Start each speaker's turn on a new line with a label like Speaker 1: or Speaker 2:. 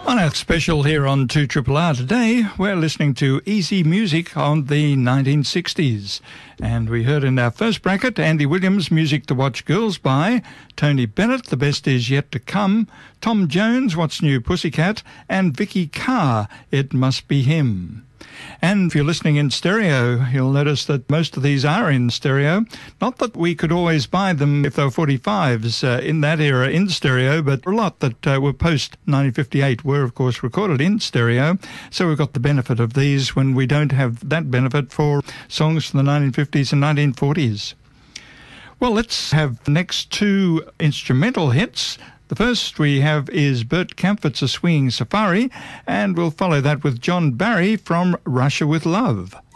Speaker 1: On our special here on 2RRR today, we're listening to easy music on the 1960s. And we heard in our first bracket Andy Williams' Music to Watch Girls By, Tony Bennett, The Best Is Yet to Come, Tom Jones, What's New Pussycat, and Vicky Carr, It Must Be Him. And if you're listening in stereo, you'll notice that most of these are in stereo. Not that we could always buy them if they were 45s in that era in stereo, but a lot that were post-1958 were, of course, recorded in stereo. So we've got the benefit of these when we don't have that benefit for songs from the 1950s and 1940s. Well, let's have the next two instrumental hits. The first we have is Bert Kaempfert's A Swinging Safari, and we'll follow that with John Barry from Russia with Love.